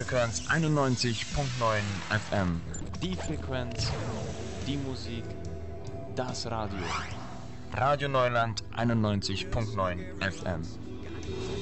Frequenz 91.9 FM. Die Frequenz, die Musik, das Radio. Radio Neuland 91.9 FM.